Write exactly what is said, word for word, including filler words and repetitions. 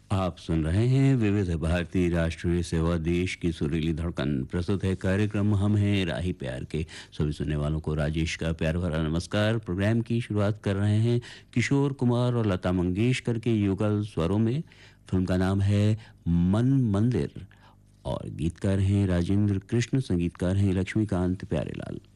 आप सुन रहे हैं विविध भारती राष्ट्रीय सेवा, देश की सुरीली धड़कन। प्रस्तुत है कार्यक्रम हम हैं राही प्यार के। सभी सुनने वालों को राजेश का प्यार भरा नमस्कार। प्रोग्राम की शुरुआत कर रहे हैं किशोर कुमार और लता मंगेशकर के युगल स्वरों में। फिल्म का नाम है मन मंदिर और गीतकार हैं राजेंद्र कृष्ण, संगीतकार हैं लक्ष्मीकांत प्यारेलाल।